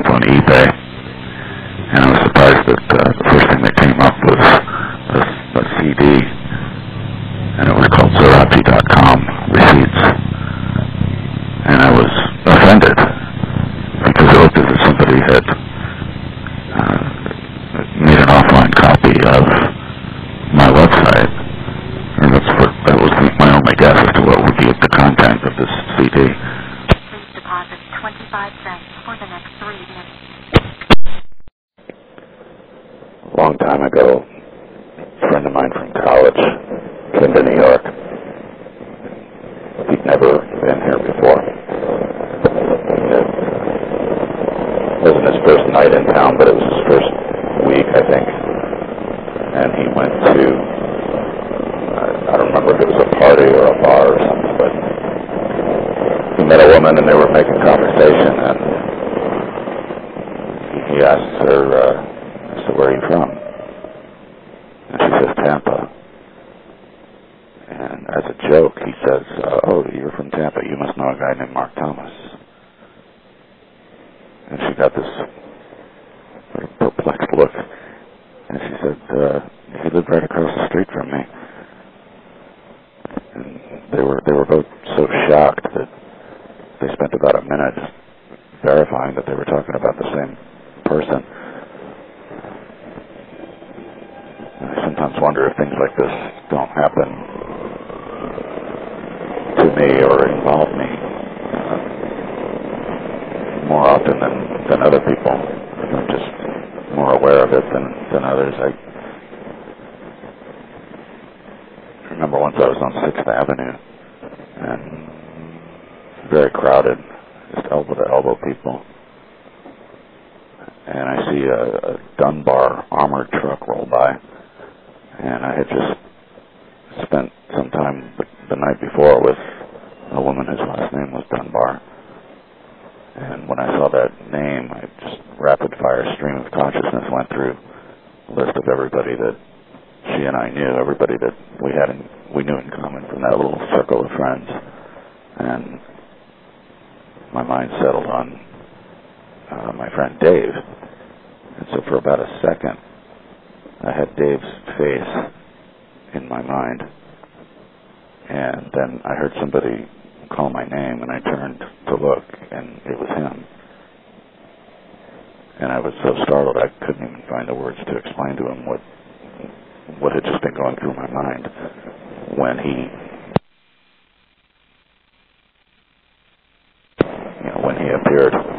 things on eBay, and I was surprised that the first thing that came up was a CD, and it was called Zerachi.com Receipts, and I was offended because it looked as if somebody had made an offline copy of my website, and that was my only guess as to what would be the content of this CD. Please deposit 25 cents for the next 3 minutes. A long time ago, a friend of mine from college came to New York. He'd never been here before. It wasn't his first night in town, but it was his first week, I think. And he went to, I don't remember if it was a party or a bar or something, but he met a woman and they were making conversation, and he asked her, where are you from? And she says, Tampa. And as a joke, he says, oh, you're from Tampa. You must know a guy named Mark Thomas. And she got this sort of perplexed look. And she said, he lived right across the street from me. And they were both so shocked that they spent about a minute verifying that they were talking about the same person. And I sometimes wonder if things like this don't happen to me or involve me more often than other people. I'm just more aware of it than others. I remember once I was on 6th Avenue, and very crowded, just elbow to elbow people, and I see a Dunbar armored truck roll by, and I had just spent some time the night before with a woman whose last name was Dunbar. And when I saw that name, I just rapid-fire stream of consciousness went through a list of everybody that she and I knew, everybody that we knew in common from that little circle of friends. And my mind settled on my friend Dave. And so for about a second, I had Dave's face in my mind. And then I heard somebody call my name, and I turned to look, and it was him. And I was so startled I couldn't even find the words to explain to him what had just been going through my mind when he appeared.